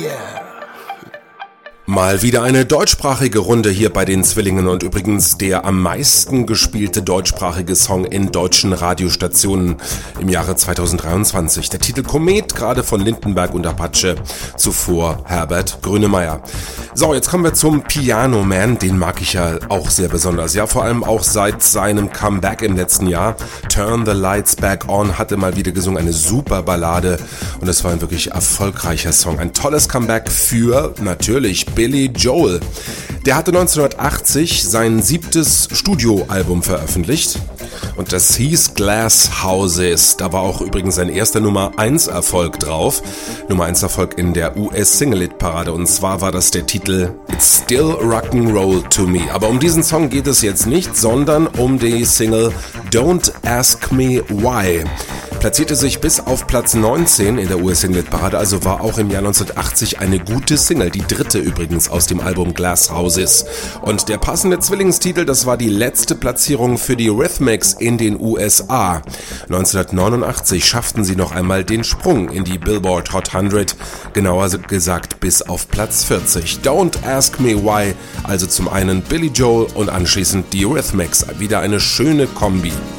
Mal wieder eine deutschsprachige Runde hier bei den Zwillingen und übrigens der am meisten gespielte deutschsprachige Song in deutschen Radiostationen im Jahre 2023. Der Titel Komet, gerade von Lindenberg und Apache, zuvor Herbert Grönemeyer. So, jetzt kommen wir zum Piano Man, den mag ich ja auch sehr besonders. Ja, vor allem auch seit seinem Comeback im letzten Jahr. Turn the Lights Back On hatte mal wieder gesungen, eine super Ballade und es war ein wirklich erfolgreicher Song. Ein tolles Comeback für natürlich Billy Joel. Der hatte 1980 sein 7. Studioalbum veröffentlicht und das hieß Glass Houses. Da war auch übrigens sein erster Nummer 1 Erfolg drauf. Nummer 1 Erfolg in der US-Single-Hit-Parade und zwar war das der Titel It's Still Rock'n'Roll to Me. Aber um diesen Song geht es jetzt nicht, sondern um die Single Don't Ask Me Why. Platzierte sich bis auf Platz 19 in der US-Single-Parade, also war auch im Jahr 1980 eine gute Single, die dritte übrigens aus dem Album Glass Houses. Und der passende Zwillingstitel, das war die letzte Platzierung für die Rhythmics in den USA. 1989 schafften sie noch einmal den Sprung in die Billboard Hot 100, genauer gesagt bis auf Platz 40. Don't Ask Me Why, also zum einen Billy Joel und anschließend die Rhythmics, wieder eine schöne Kombi.